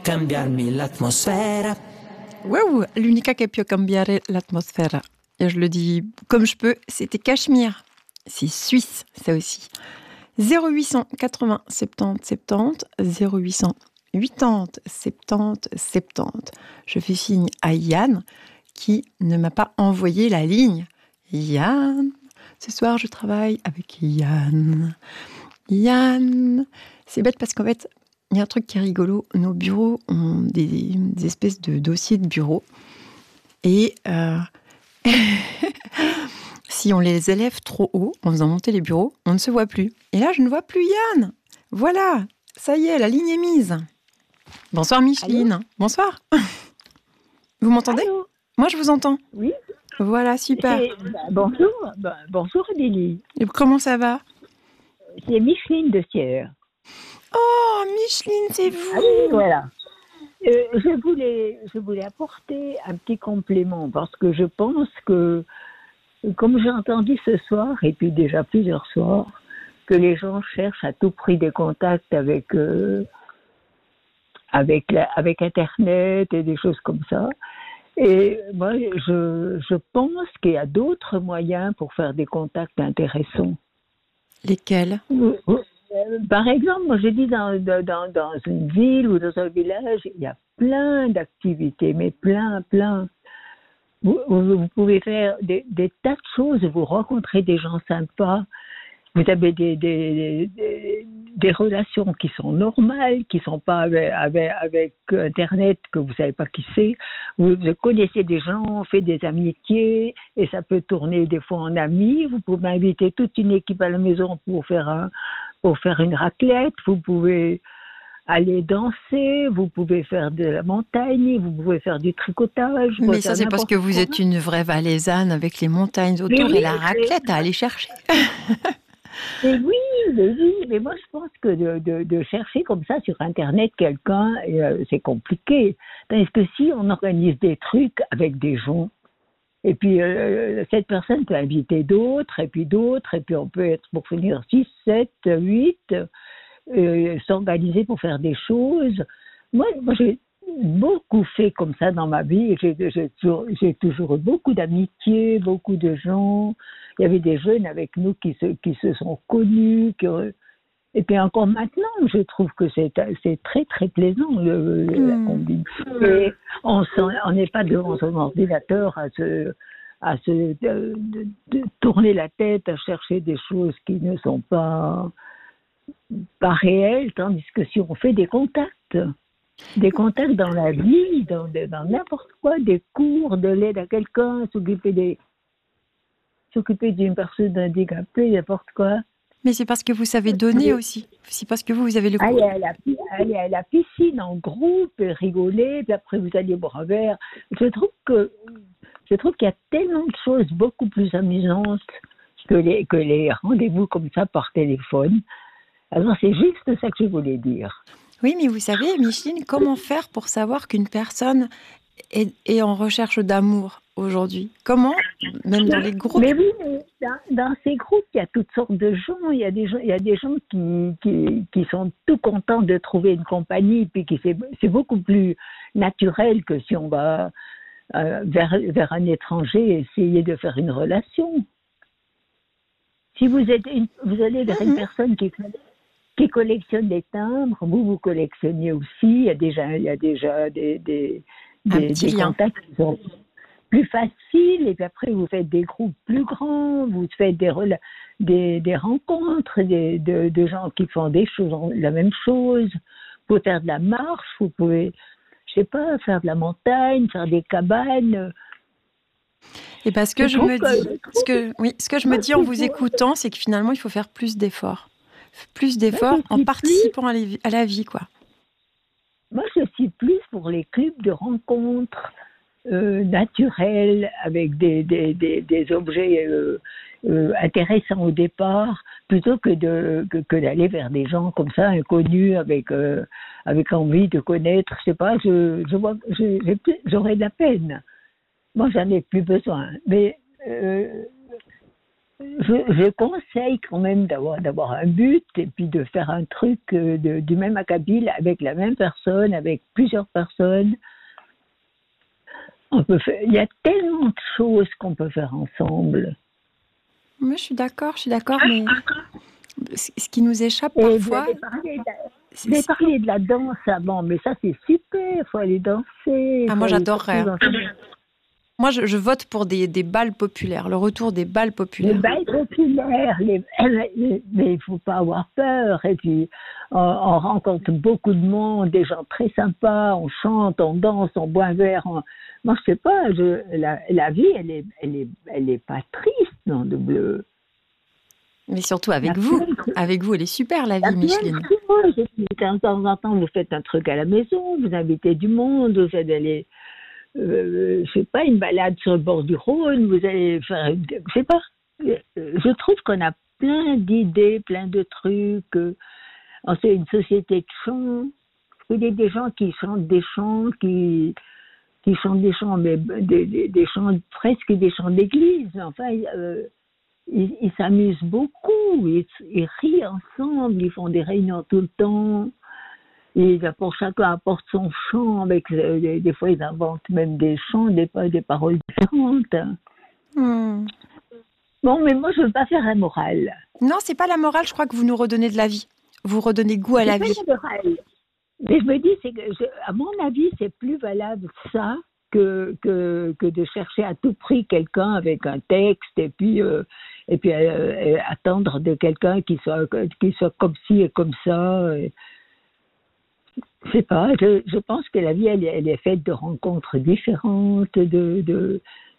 Cambiarmi l'atmosfera. Waouh, l'unica che può cambiare l'atmosfera. Et je le dis comme je peux, c'était Cachemire. C'est suisse, ça aussi. 0800 80 70 70 0800 80 70 70. Je fais signe à Yann qui ne m'a pas envoyé la ligne. Yann, ce soir je travaille avec Yann. Yann, c'est bête parce qu'en fait, il y a un truc qui est rigolo. Nos bureaux ont des espèces de dossiers de bureau. Et si on les élève trop haut, en faisant monter les bureaux, on ne se voit plus. Et là, je ne vois plus Yann. Voilà, ça y est, la ligne est mise. Bonsoir Micheline. Allô. Bonsoir. Vous m'entendez? Allô. Moi, je vous entends. Oui. Voilà, super. Bonjour. Bonjour Lily. Et comment ça va? C'est Micheline de Sierre. Oh, Micheline, c'est vous. Ah oui, voilà. Je voulais apporter un petit complément parce que je pense que, comme j'ai entendu ce soir, et puis déjà plusieurs soirs, que les gens cherchent à tout prix des contacts avec Internet et des choses comme ça. Et moi, je pense qu'il y a d'autres moyens pour faire des contacts intéressants. Lesquels? Par exemple, moi j'ai dit dans une ville ou dans un village, il y a plein d'activités, mais plein. Vous pouvez faire des tas de choses, vous rencontrez des gens sympas, vous avez des relations qui sont normales, qui ne sont pas avec Internet, que vous ne savez pas qui c'est. Vous connaissez des gens, faites des amitiés, et ça peut tourner des fois en amis. Vous pouvez inviter toute une équipe à la maison pour faire une raclette. Vous pouvez aller danser, vous pouvez faire de la montagne, vous pouvez faire du tricotage. Mais ça, c'est parce que vous êtes une vraie valaisanne avec les montagnes autour et la raclette à aller chercher. Mais oui, mais moi je pense que de chercher comme ça sur Internet quelqu'un, c'est compliqué. Tandis que si on organise des trucs avec des gens, et puis cette personne peut inviter d'autres, et puis on peut être pour finir 6, 7, 8, s'organiser pour faire des choses. Moi j'ai beaucoup fait comme ça dans ma vie. J'ai toujours eu beaucoup d'amitié, beaucoup de gens. Il y avait des jeunes avec nous qui se sont connus. Et puis encore maintenant, je trouve que c'est très très plaisant la combine. Et on n'est pas devant son ordinateur à de tourner la tête, à chercher des choses qui ne sont pas réelles, tandis que si on fait des contacts dans la vie, dans n'importe quoi, des cours, de l'aide à quelqu'un, s'occuper d'une personne handicapée, n'importe quoi. Mais c'est parce que vous savez donner aussi. C'est parce que vous avez le coup. Aller à la piscine en groupe, et rigoler, puis après vous allez boire un verre. Je trouve qu'il y a tellement de choses beaucoup plus amusantes que les rendez-vous comme ça par téléphone. Alors c'est juste ça que je voulais dire. Oui, mais vous savez, Micheline, comment faire pour savoir qu'une personne est en recherche d'amour aujourd'hui? Comment? Même dans les groupes. Mais oui, dans ces groupes, il y a toutes sortes de gens. Il y a des gens qui sont tout contents de trouver une compagnie, puis c'est beaucoup plus naturel que si on va vers un étranger et essayer de faire une relation. Si vous allez vers une personne qui collectionne des timbres, vous collectionnez aussi. Il y a déjà des contacts qui sont plus faciles, et puis après vous faites des groupes plus grands, vous faites des rencontres de gens qui font la même chose. Vous pouvez faire de la marche, vous pouvez, je sais pas, faire de la montagne, faire des cabanes. Et parce que ce que je me dis en vous écoutant, c'est que finalement il faut faire plus d'efforts. En participant à la vie, quoi. Moi, je suis plus pour les clubs de rencontres naturelles avec des objets intéressants au départ, plutôt que d'aller vers des gens comme ça, inconnus, avec envie de connaître. Je sais pas, j'aurais de la peine. Moi, j'en ai plus besoin. Mais je conseille quand même d'avoir un but et puis de faire un truc du même acabit avec la même personne, avec plusieurs personnes. Il y a tellement de choses qu'on peut faire ensemble. Moi, je suis d'accord, mais ce qui nous échappe parfois... Vous avez parlé de la danse avant, mais ça c'est super, il faut aller danser. Moi j'adorerais. Moi je vote pour des bals populaires, le retour des bals populaires. Les bals populaires, mais il ne faut pas avoir peur. Et puis on rencontre beaucoup de monde, des gens très sympas, on chante, on danse, on boit un verre. Moi je sais pas, la vie elle est pas triste, non, de bleu. Mais surtout avec vous. Avec vous, elle est super, la vie, Micheline. De temps en temps, vous faites un truc à la maison, vous invitez du monde, vous allez aller, je sais pas, une balade sur le bord du Rhône, vous allez faire, je sais pas. Je trouve qu'on a plein d'idées, plein de trucs. C'est une société de chants. Je connais des gens qui chantent des chants, qui chantent des chants, mais des chants, presque des chants d'église. Enfin, ils s'amusent beaucoup, ils rient ensemble, ils font des réunions tout le temps. Et pour chacun apporte son chant, des fois ils inventent même des chants, des paroles différentes. Bon, mais moi je veux pas faire la morale. Non, c'est pas la morale, je crois que vous nous redonnez de la vie. Vous redonnez goût à la vie. C'est pas la morale. Mais je me dis, à mon avis, c'est plus valable ça que de chercher à tout prix quelqu'un avec un texte et puis attendre de quelqu'un qui soit comme ci et comme ça. Je sais pas, je pense que la vie elle est faite de rencontres différentes, de